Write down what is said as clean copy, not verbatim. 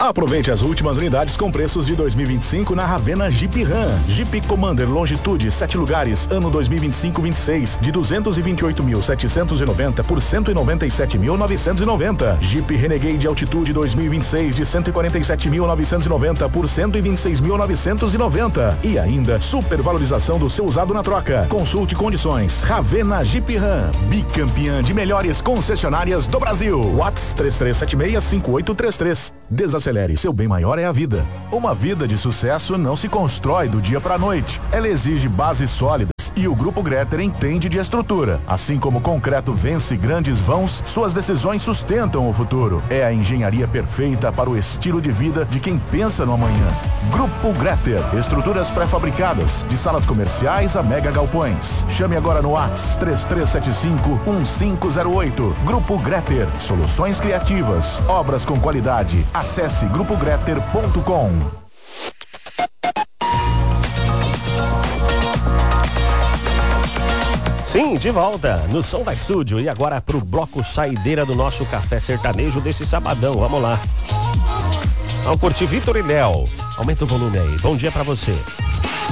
Aproveite as últimas unidades com preços de 2025 na Ravenna Jeep Ram. Jeep Commander Longitude 7 lugares, ano 2025-26, de 228.790 por 197.990. Jeep Renegade Altitude 2026 de 147.990 por 126.990. E ainda, supervalorização do seu usado na troca. Consulte condições. Ravenna Jeep Ram, bicampeã de melhores concessionárias do Brasil. WhatsApp 3376-5833. Desacelere, seu bem maior é a vida. Uma vida de sucesso não se constrói do dia pra noite. Ela exige bases sólidas e o Grupo Greter entende de estrutura. Assim como o concreto vence grandes vãos, suas decisões sustentam o futuro. É a engenharia perfeita para o estilo de vida de quem pensa no amanhã. Grupo Greter, estruturas pré-fabricadas, de salas comerciais a mega galpões. Chame agora no WhatsApp 3375-1508. Grupo Greter, soluções criativas, obras com qualidade. Acesse grupogreter.com. Sim, de volta no Som da Estúdio. E agora pro bloco saideira do nosso café sertanejo desse sabadão. Vamos lá. Vamos curtir Vitor e Léo. Aumenta o volume aí. Bom dia pra você.